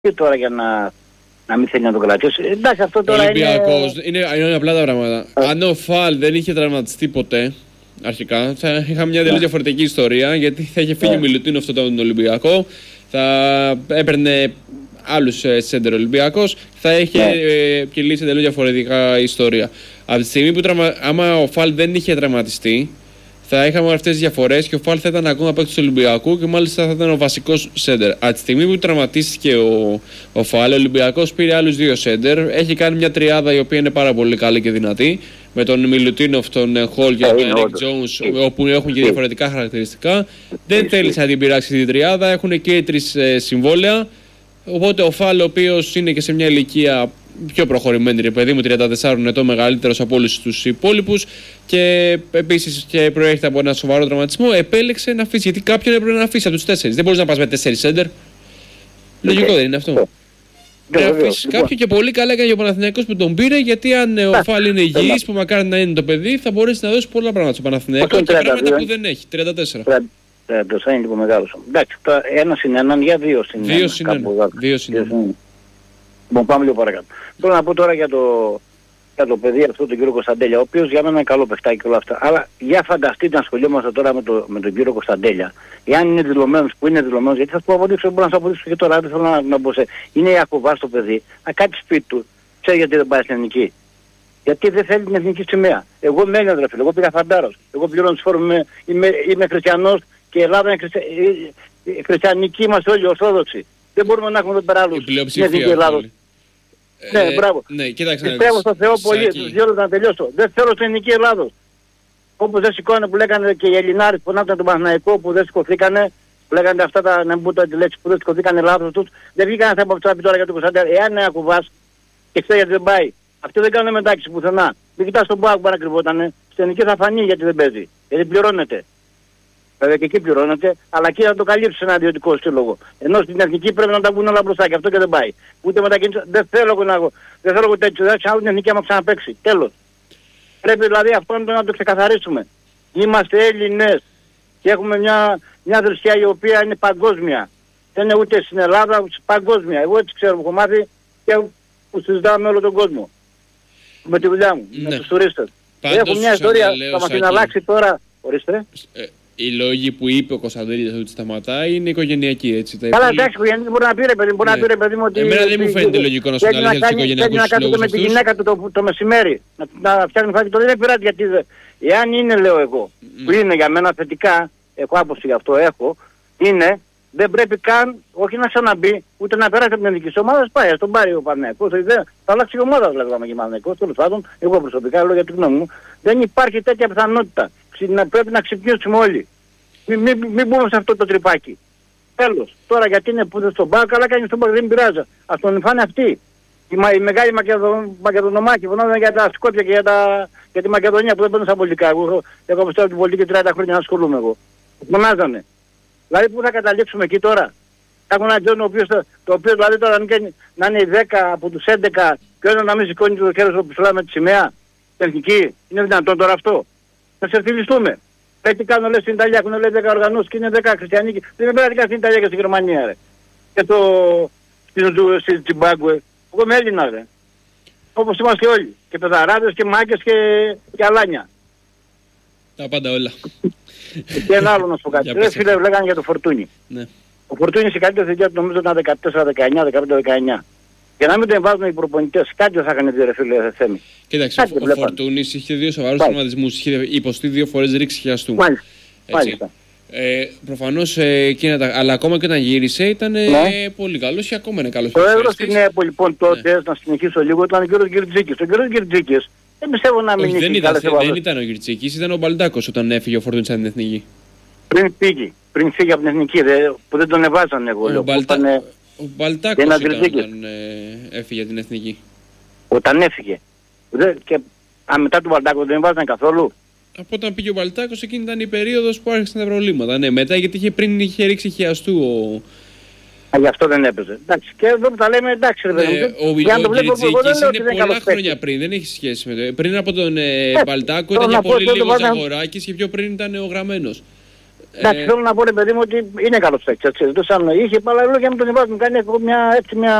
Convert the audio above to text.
και τώρα για να μην θέλει να τον κρατήσει. Εντάξει, αυτό τώρα Ολυμπιακός, είναι απλά τα πράγματα. Αν ο Φαλ δεν είχε τραυματιστεί ποτέ, αρχικά, θα είχαμε μια τελείως διαφορετική ιστορία, γιατί θα είχε φύγει ο Μιλουτίνο αυτό τον Ολυμπιακό, θα έπαιρνε άλλους σέντερ Ολυμπιακός, θα είχε κυλήσει τελείως διαφορετικά ιστορία. Από τη στιγμή που άμα ο Φαλ δεν είχε τραυματιστεί, θα είχαμε αυτές τις διαφορές και ο Φαλ θα ήταν ακόμα παίκτης του Ολυμπιακού και μάλιστα θα ήταν ο βασικός σέντερ. Από τη στιγμή που τραυματίστηκε ο Φαλ, ο Ολυμπιακός πήρε άλλους δύο σέντερ. Έχει κάνει μια τριάδα η οποία είναι πάρα πολύ καλή και δυνατή. Με τον Μιλουτίνοφ, τον Χολ και τον Ερικ Τζόουνς, όπου έχουν και διαφορετικά χαρακτηριστικά. Δεν θέλησε να την πειράξει την τριάδα. Έχουν και οι τρεις συμβόλαια. Οπότε ο Φαλ, ο οποίος είναι και σε μια ηλικία πιο προχωρημένη, ρε παιδί μου, 34 ετών, μεγαλύτερος από όλους τους υπόλοιπους και επίσης και προέρχεται από ένα σοβαρό τραυματισμό, επέλεξε να αφήσει. Γιατί κάποιον έπρεπε να αφήσει από τους 4. Δεν μπορείς να πας με 4 σέντερ. Λογικό δεν είναι αυτό. Πρέπει να αφήσει κάποιον και πολύ καλά έκανε ο Παναθηναϊκός που τον πήρε, γιατί αν ο Φαλ είναι υγιής, που μακάρι να είναι το παιδί, θα μπορέσει να δώσει πολλά πράγματα στο Παναθηναϊκό και πράγματα που δεν έχει. 34. Είναι λίγο μεγάλος. Εντάξει, ένας είναι έναν για δύο είναι. Λοιπόν, πάμε λίγο παρακάτω. Θέλω να πω τώρα για το παιδί αυτό, τον κύριο Κωνσταντέλια, ο οποίος για μένα είναι καλό παιχτάκι και όλα αυτά. Αλλά για φανταστείτε να ασχολιόμαστε τώρα με τον κύριο Κωνσταντέλια. Εάν είναι δηλωμένος, που είναι δηλωμένος, γιατί θα σου πω αποδείξω, μπορώ να σου αποδείξω και τώρα, δεν θέλω να πω είναι Ιακωβάς το παιδί, να κάτσει σπίτι του, ξέρει γιατί δεν πάει στην εθνική. Γιατί δεν θέλει την εθνική σημαία. Εγώ μένω αδερφέ, εγώ πήγα φαντάρος. Εγώ πληρώνω τους φόρους, είμαι χριστιανός και η Ελλάδα είναι χριστιανική, είμαστε όλοι Ορθόδοξοι. Δεν μπορούμε να έχουμε εδώ πέρα άλλους. Η πλειοψηφία. Ναι, μπράβο. Ναι, κοίταξε. Πιστεύω στο Θεό πολύ. Δύο να τελειώσω. Δεν θέλω στην εθνική Ελλάδος. Όπως δεν σηκώνε που λέγανε και οι Ελληνάρες που φωνάζαν τον Παναθηναϊκό που δεν σηκωθήκανε, που λέγανε αυτά τα, να μην πω τη λέξη, που δεν σηκωθήκανε λάθος τους, δεν βγήκανε θέμα από τώρα για τον Κωνσταντέλια. Εάν είναι Ιακωβάς και ξέρει γιατί δεν πάει, αυτοί δεν κάνουν μετάξυση πουθενά. Μην κοιτάς τον Πάο που να κρυβότανε. Στην εθνική θα φανεί γιατί δεν παίζει. Γιατί πληρώνεται. Βέβαια και εκεί πληρώνεται, αλλά εκεί θα το καλύψει ένα ιδιωτικό σύλλογο. Ενώ στην εθνική πρέπει να τα βγουν όλα μπροστά και αυτό και δεν πάει. Ούτε μετακίνηση, δεν θέλω εγώ τέτοιο, δεν ξέρω την εθνική άμα ξαναπαίξει. Τέλος. Πρέπει δηλαδή αυτό να το ξεκαθαρίσουμε. Είμαστε Έλληνες και έχουμε μια θρησκεία η οποία είναι παγκόσμια. Δεν είναι ούτε στην Ελλάδα ούτε παγκόσμια. Εγώ έτσι ξέρω που έχω μάθει και που συζητάω με όλο τον κόσμο. Με τη δουλειά μου, με τους τουρίστες. Έχω μια ιστορία, θα μας την αλλάξει τώρα. Ορίστε. Οι λόγοι που είπε ο Κωνσταντέλιας ότι σταματάει είναι οικογενειακοί, έτσι. Καλά, εντάξει, οικογενειακοί μπορεί να πει ρε παιδί, μπορεί να πει ρε παιδί μου ότι... Εμένα δεν μου φαίνεται λογικό να σου αλήθεια τους οικογενειακούς λόγους αυτούς. Με τη γυναίκα του το μεσημέρι, να φτιάχνει φάκι, το δεν πειράζει γιατί... Εάν είναι, λέω εγώ, που είναι για μένα θετικά, έχω άποψη γι' αυτό, είναι, δεν πρέπει καν, όχι να ξαναμπεί, ούτε να περάσει από την εθνική ομάδα, πάει, ας τον πάρει ο Παναθηναϊκός, θα αλλάξει η ομάδα δηλαδή ο Παναθηναϊκός, τέλος πάντων, εγώ προσωπικά λέω για τη γνώμη μου, δεν υπάρχει τέτοια πιθανότητα. Πρέπει να ξυπνήσουμε όλοι. Μην μπούμε σε αυτό το τρυπάκι. Τέλος. Τώρα γιατί είναι που δεν στον πάω, καλά κάνει στον πάω, δεν πειράζει. Ας τον φάνε αυτοί. Οι μεγάλοι Μακεδονομάκοι φωνάζουν για τα Σκόπια και για τη Μακεδονία που δεν παίρνουν στα πολιτικά. Εγώ έχω πιστεύω την πολιτική 30 χρόνια να ασχολούμαι εγώ. Φωνάζανε. Δηλαδή πού θα καταλήξουμε εκεί τώρα. Έχουν έναν Τζον το οποίο δηλαδή τώρα να είναι οι 10 από τους 11 και ο να μην σηκώνει το χέρι στο ψηλά με τη σημαία. Εθνική. Είναι δυνατόν τώρα αυτό. Να σε ευθυλιστούμε. Έτσι κάνουν λες στην Ιταλία, έχουν λέει 10 οργανώσεις και είναι 10 χριστιανοί. Δεν είναι πέρα στην Ιταλία και στη Γερμανία ρε. Και στη Τσιμπάγκουε. Εγώ είμαι Έλληνα ρε. Όπως είμαστε όλοι. Και πεδαράδες και μάκες και αλάνια. Τα πάντα όλα. Και ένα άλλο να σου πω κάτι. Δεν φίλε λέγανε για το Φορτούνι. Ναι. Ο Φορτούνι σε καλύτερη θετιά του νομίζω ήταν 14-19, 15-19. Για να μην τον βάζουν οι προπονητές, κάτι θα έκανε δύο ρε φίλε Θέμη. Κοίταξε, ο Φορτούνης είχε δύο σοβαρούς τραυματισμούς, είχε υποστεί 2 φορές ρήξη χιαστού. Μάλιστα. Προφανώς αλλά ακόμα και όταν γύρισε ήταν πολύ καλός και ακόμα είναι καλός. Το έδρο στην ΕΠΟ λοιπόν τότε, να συνεχίσω λίγο, ήταν ο κύριος Γκυρτζίκης. Ο κύριος Γκυρτζίκης δεν πιστεύω να μην δεν ήταν ο Γκυρτζίκης, ήταν ο Μπαλτάκος όταν έφυγε ο Φορτούνης από την εθνική. Πριν φύγει από την εθνική, που δεν τον εβάζανε εγώ. Ο Μπαλτάκος όταν έφυγε την εθνική. Όταν έφυγε. Και μετά τον Μπαλτάκο δεν βάζανε καθόλου. Από όταν πήγε ο Μπαλτάκος εκείνη ήταν η περίοδος που άρχισαν τα προβλήματα. Ναι, μετά γιατί πριν είχε ρίξει χιαστού γι' αυτό δεν έπαιζε. Εντάξει, και εδώ που τα λέμε εντάξει ρε παιδί μου. Ο Γκυρτζίκης είναι πολλά χρόνια πριν, δεν έχει σχέση με το. Πριν από τον Μπαλτάκο ήταν και πολύ λίγος Ζαγοράκης και πιο πριν ήταν ο Γραμμένος. Εντάξει, θέλω να πω ρε παιδί μου ότι είναι καλός παίκτης, έτσι. Σαν είχε, αλλά λέω και με τον Ιβάζ μου κάνει μια